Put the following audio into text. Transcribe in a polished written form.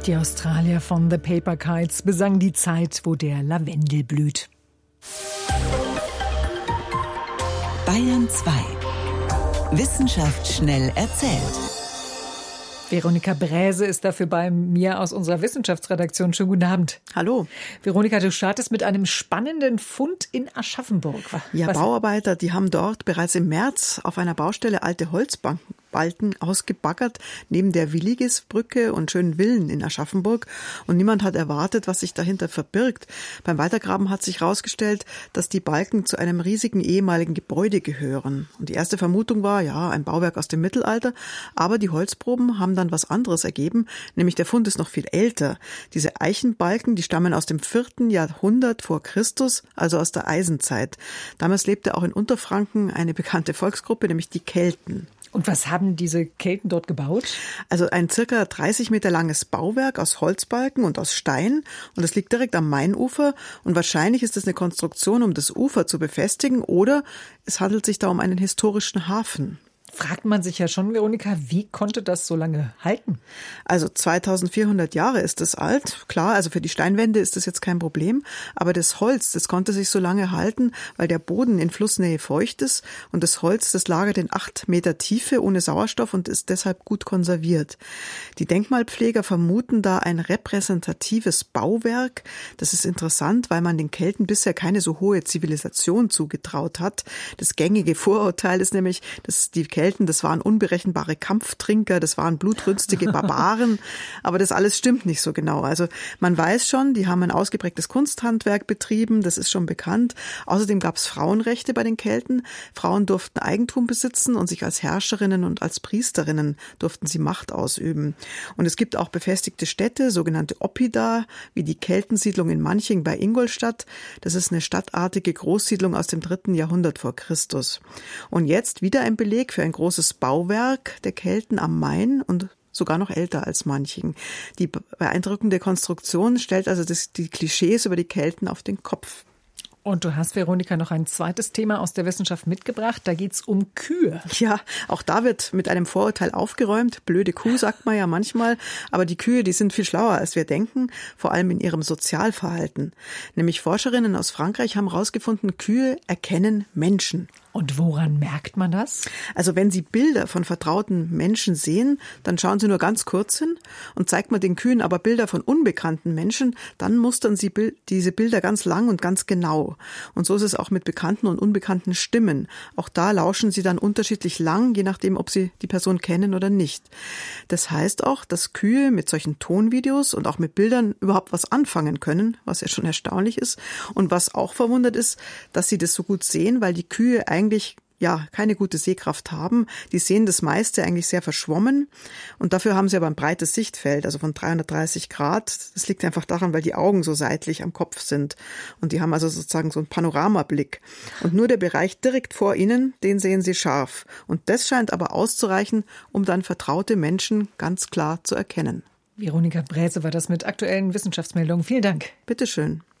Die Australier von The Paper Kites besangen die Zeit, wo der Lavendel blüht. Bayern 2. Wissenschaft schnell erzählt. Veronika Bräse ist dafür bei mir aus unserer Wissenschaftsredaktion. Schönen guten Abend. Hallo. Veronika, du startest mit einem spannenden Fund in Aschaffenburg. Ja, Bauarbeiter, die haben dort bereits im März auf einer Baustelle alte Holzbalken ausgebaggert, neben der Willigis-Brücke und schönen Villen in Aschaffenburg. Und niemand hat erwartet, was sich dahinter verbirgt. Beim Weitergraben hat sich herausgestellt, dass die Balken zu einem riesigen ehemaligen Gebäude gehören. Und die erste Vermutung war, ja, ein Bauwerk aus dem Mittelalter. Aber die Holzproben haben dann was anderes ergeben, nämlich der Fund ist noch viel älter. Diese Eichenbalken, die stammen aus dem 4. Jahrhundert vor Christus, also aus der Eisenzeit. Damals lebte auch in Unterfranken eine bekannte Volksgruppe, nämlich die Kelten. Und was haben diese Kelten dort gebaut? Also ein circa 30 Meter langes Bauwerk aus Holzbalken und aus Stein. Und das liegt direkt am Mainufer. Und wahrscheinlich ist es eine Konstruktion, um das Ufer zu befestigen. Oder es handelt sich da um einen historischen Hafen. Fragt man sich ja schon, Veronika, wie konnte das so lange halten? Also 2400 Jahre ist es alt. Klar, also für die Steinwände ist das jetzt kein Problem. Aber das Holz, das konnte sich so lange halten, weil der Boden in Flussnähe feucht ist. Und das Holz, das lagert in 8 Meter Tiefe ohne Sauerstoff und ist deshalb gut konserviert. Die Denkmalpfleger vermuten da ein repräsentatives Bauwerk. Das ist interessant, weil man den Kelten bisher keine so hohe Zivilisation zugetraut hat. Das gängige Vorurteil ist nämlich, dass die Kelten, das waren unberechenbare Kampftrinker, das waren blutrünstige Barbaren, aber das alles stimmt nicht so genau. Also man weiß schon, die haben ein ausgeprägtes Kunsthandwerk betrieben, das ist schon bekannt. Außerdem gab es Frauenrechte bei den Kelten. Frauen durften Eigentum besitzen und sich als Herrscherinnen und als Priesterinnen durften sie Macht ausüben. Und es gibt auch befestigte Städte, sogenannte Oppida, wie die Keltensiedlung in Manching bei Ingolstadt. Das ist eine stadtartige Großsiedlung aus dem 3. Jahrhundert vor Christus. Und jetzt wieder ein Beleg für ein großes Bauwerk der Kelten am Main und sogar noch älter als Manching. Die beeindruckende Konstruktion stellt also die Klischees über die Kelten auf den Kopf. Und du hast, Veronika, noch ein zweites Thema aus der Wissenschaft mitgebracht. Da geht's um Kühe. Ja, auch da wird mit einem Vorurteil aufgeräumt. Blöde Kuh, sagt man ja manchmal. Aber die Kühe, die sind viel schlauer, als wir denken, vor allem in ihrem Sozialverhalten. Nämlich Forscherinnen aus Frankreich haben herausgefunden, Kühe erkennen Menschen. Und woran merkt man das? Also wenn Sie Bilder von vertrauten Menschen sehen, dann schauen Sie nur ganz kurz hin und zeigt man den Kühen aber Bilder von unbekannten Menschen, dann mustern Sie diese Bilder ganz lang und ganz genau. Und so ist es auch mit bekannten und unbekannten Stimmen. Auch da lauschen Sie dann unterschiedlich lang, je nachdem, ob Sie die Person kennen oder nicht. Das heißt auch, dass Kühe mit solchen Tonvideos und auch mit Bildern überhaupt was anfangen können, was ja schon erstaunlich ist. Und was auch verwundert ist, dass sie das so gut sehen, weil die Kühe eigentlich keine gute Sehkraft haben. Die sehen das meiste eigentlich sehr verschwommen und dafür haben sie aber ein breites Sichtfeld, also von 330 Grad. Das liegt einfach daran, weil die Augen so seitlich am Kopf sind und die haben also sozusagen so einen Panoramablick. Und nur der Bereich direkt vor ihnen, den sehen sie scharf. Und das scheint aber auszureichen, um dann vertraute Menschen ganz klar zu erkennen. Veronika Bräse war das mit aktuellen Wissenschaftsmeldungen. Vielen Dank. Bitteschön.